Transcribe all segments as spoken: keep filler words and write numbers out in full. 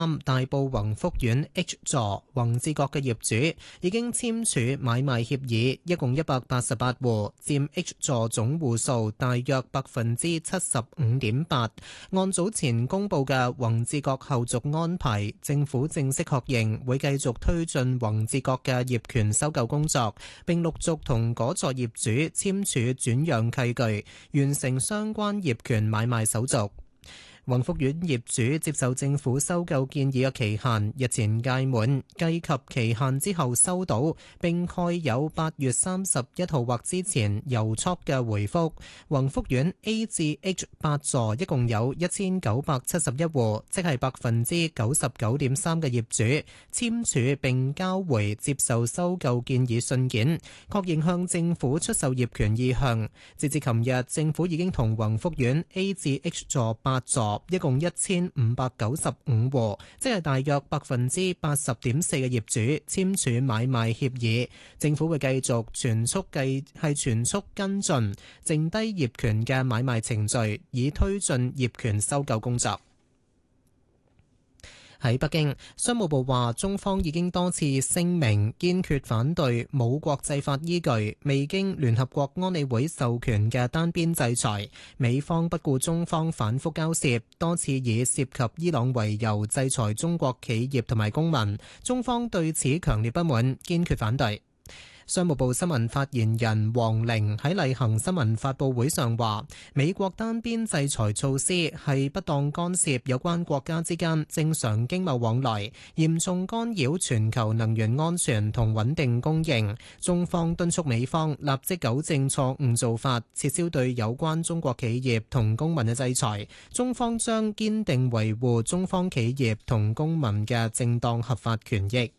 大埔宏福苑 H 座宏志閣嘅業主已經簽署買賣協議，一共一百八十八戶，佔 H 座總戶數大約百分之七十五點八。按早前公布嘅宏志閣後續安排，政府正式確認會繼續推進宏志閣嘅業權收購工作，並陸續同嗰座業主簽署轉讓契據，完成相關業權買賣手續。宏福苑業主接受政府收購建議嘅期限日前屆滿，計及期限之後收到並蓋有八月三十一號或之前郵戳嘅回覆。宏福苑 A 至 H 八座一共有一千九百七十一戶，即係百分之九十九點三嘅業主簽署並交回接受收購建議信件，確認向政府出售業權意向。截至琴日，政府已經同宏福苑 A 至 H 座八座一共一千五百九十五戶，即係大約百分之八十點四嘅業主簽署買賣協議。政府會繼續全速計係全速跟進剩低業權嘅買賣程序，以推進業權收購工作。喺北京，商務部話中方已經多次聲明堅決反對冇國際法依據、未經聯合國安理會授權嘅單邊制裁。美方不顧中方反覆交涉，多次以涉及伊朗為由制裁中國企業同埋公民，中方對此強烈不滿，堅決反對。商務部新聞發言人黃玲喺例行新聞發佈會上話，美國單邊制裁措施係不當干涉有關國家之間正常經貿往來，嚴重干擾全球能源安全同穩定供應。中方敦促美方立即糾正錯誤做法，撤銷對有關中國企業同公民嘅制裁。中方將堅定維護中方企業同公民嘅正當合法權益。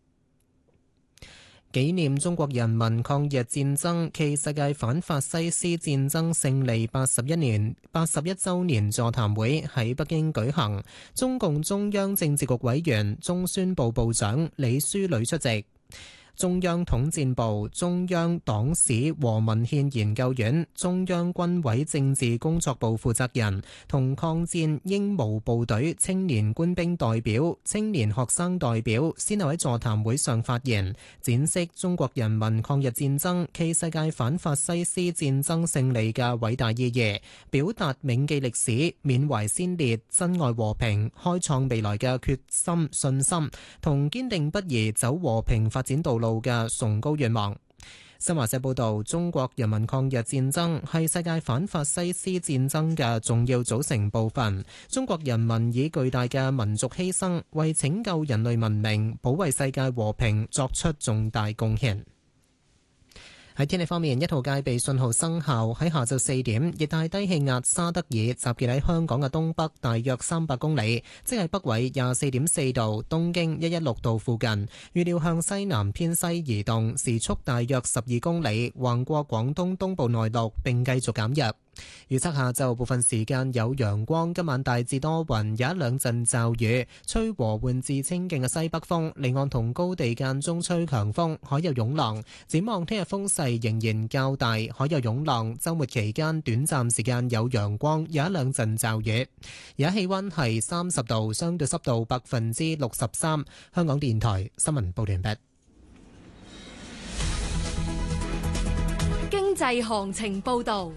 紀念中國人民抗日戰爭暨世界反法西斯戰爭勝利八十一年八十一週年座談會喺北京舉行，中共中央政治局委員、中宣部部長李書磊出席。中央統戰部、中央黨史和文獻研究院、中央軍委政治工作部負責人同抗戰英模部隊青年官兵代表、青年學生代表先後喺座談會上發言，展示中國人民抗日戰爭暨世界反法西斯戰爭勝利嘅偉大意義，表達銘記歷史、緬懷先烈、珍愛和平、開創未來嘅決心、信心同堅定不移走和平發展道路路嘅崇高願望。新華社報道，中國人民抗日戰爭係世界反法西斯戰爭嘅重要組成部分。中國人民以巨大嘅民族犧牲，為拯救人類文明、保衛世界和平作出重大貢獻。喺天氣方面，一號戒備信號生效。喺下晝四點，熱帶低氣壓沙德爾集結喺香港嘅東北大約三百公里，即係北緯廿四點四度、東經一一六度附近。預料向西南偏西移動，時速大約十二公里，橫過廣東東部內陸並繼續減弱。預測下晝部分時間有陽光，今晚大致多雲，有一兩陣驟雨，吹和緩至清勁嘅西北風，離岸同高地間中吹強風，海有湧浪。展望聽日風勢仍然較大，海有湧浪。週末期間短暫時間有陽光，有一兩陣驟雨。而家氣溫係三十度，相對濕度百分之六十三。香港電台新聞報完畢。 經濟行情報道。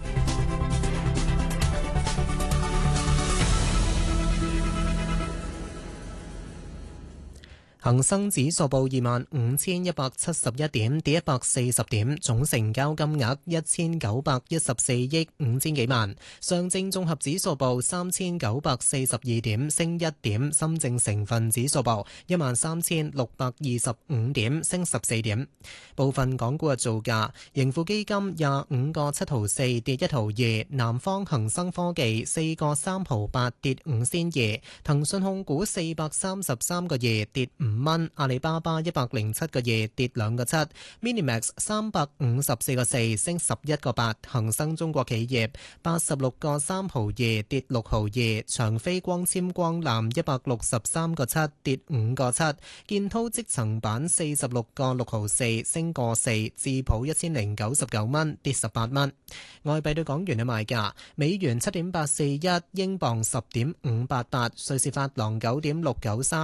恒生指數報二萬五千一百七十一點，跌一百四十點，總成交金額一千九百一十四億五千幾萬。上證綜合指數報三千九百四十二點，升一點。深證成分指數報一萬三千六百二十五點，升十四點。部分港股嘅造價：盈富基金廿五個七毫四，跌一毫二；南方恒生科技四個三毫八，跌五仙二；騰訊控股四百三十三個二，跌五五蚊，阿里巴巴一百零七個二跌兩個七，Minimax 三百五十四個四升十一個八，恒生中國企業八十六個三毫二跌六毫二，長飛光纖光纜一百六十三個七跌五個七，建滔積層板四十六個六毫四升個四，智普一千零九十九蚊跌十八蚊。外幣對港元嘅賣價：美元七點八四一，英鎊十點五八八，瑞士法郎九點六九三。